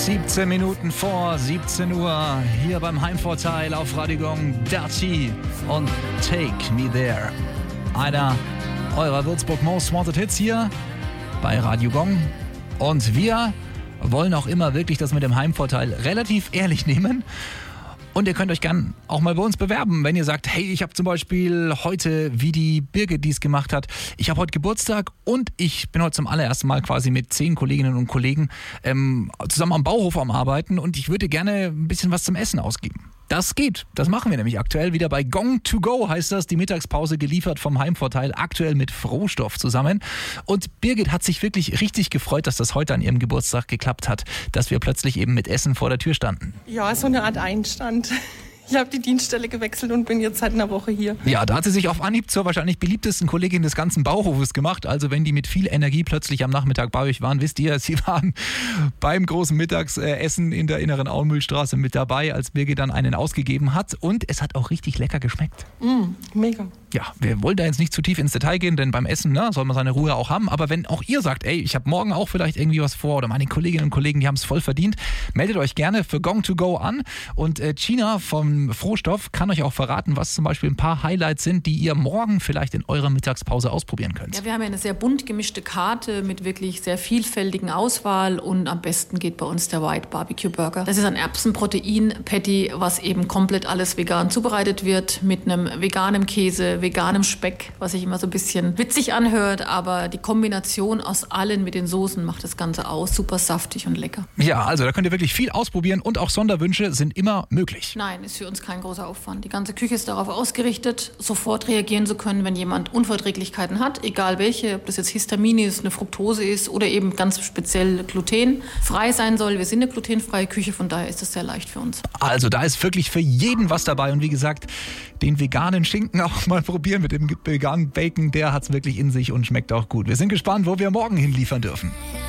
17 Minuten vor 17 Uhr hier beim Heimvorteil auf Radio Gong, Dirty und Take Me There. Einer eurer Würzburg Most Wanted Hits hier bei Radio Gong. Und wir wollen auch immer wirklich das mit dem Heimvorteil relativ ehrlich nehmen. Und ihr könnt euch gern auch mal bei uns bewerben, wenn ihr sagt, hey, ich habe zum Beispiel heute, wie die Birgit dies gemacht hat, ich habe heute Geburtstag und ich bin heute zum allerersten Mal quasi mit 10 Kolleginnen und Kollegen zusammen am Bauhof am Arbeiten und ich würde gerne ein bisschen was zum Essen ausgeben. Das geht. Das machen wir nämlich aktuell wieder bei Gong to Go, heißt das. Die Mittagspause geliefert vom Heimvorteil, aktuell mit Frohstoff zusammen. Und Birgit hat sich wirklich richtig gefreut, dass das heute an ihrem Geburtstag geklappt hat, dass wir plötzlich eben mit Essen vor der Tür standen. Ja, so eine Art Einstand. Ich habe die Dienststelle gewechselt und bin jetzt seit einer Woche hier. Ja, da hat sie sich auf Anhieb zur wahrscheinlich beliebtesten Kollegin des ganzen Bauhofes gemacht. Also wenn die mit viel Energie plötzlich am Nachmittag bei euch waren, wisst ihr, sie waren beim großen Mittagsessen in der inneren Auenmühlstraße mit dabei, als Birgit dann einen ausgegeben hat. Und es hat auch richtig lecker geschmeckt. Mega. Ja, wir wollen da jetzt nicht zu tief ins Detail gehen, denn beim Essen soll man seine Ruhe auch haben. Aber wenn auch ihr sagt, ey, ich habe morgen auch vielleicht irgendwie was vor oder meine Kolleginnen und Kollegen, die haben es voll verdient, meldet euch gerne für Gong to Go an. Und Gina vom Frohstoff kann euch auch verraten, was zum Beispiel ein paar Highlights sind, die ihr morgen vielleicht in eurer Mittagspause ausprobieren könnt. Ja, wir haben ja eine sehr bunt gemischte Karte mit wirklich sehr vielfältigen Auswahl und am besten geht bei uns der White Barbecue Burger. Das ist ein Erbsenprotein-Patty, was eben komplett alles vegan zubereitet wird mit einem veganen Käse, veganem Speck, was sich immer so ein bisschen witzig anhört, aber die Kombination aus allen mit den Soßen macht das Ganze aus. Super saftig und lecker. Ja, also da könnt ihr wirklich viel ausprobieren und auch Sonderwünsche sind immer möglich. Nein, ist für uns kein großer Aufwand. Die ganze Küche ist darauf ausgerichtet, sofort reagieren zu können, wenn jemand Unverträglichkeiten hat, egal welche, ob das jetzt Histamin ist, eine Fructose ist oder eben ganz speziell glutenfrei sein soll. Wir sind eine glutenfreie Küche, von daher ist das sehr leicht für uns. Also da ist wirklich für jeden was dabei und wie gesagt, den veganen Schinken auch mal probieren mit dem veganen Bacon, der hat es wirklich in sich und schmeckt auch gut. Wir sind gespannt, wo wir morgen hinliefern dürfen.